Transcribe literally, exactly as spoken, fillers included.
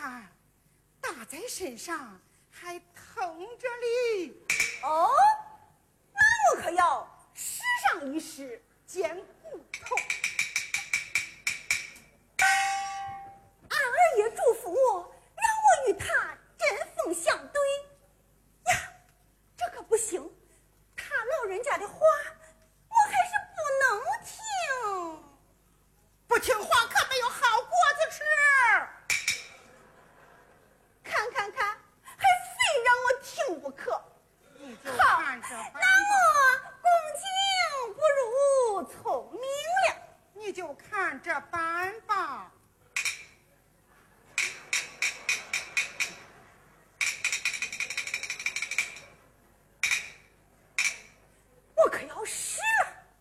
看，打在身上还疼着哩。 哦，那我可要试上一试，见骨头。俺二爷嘱咐我，让我与他针锋相对。呀，这可不行，他老人家的话，我还是不能听。 不听话可没有好果子吃。 看看看，还非让我听不可。 你就好， 看着办吧。 那我恭敬不如从命了。 你就看着办吧。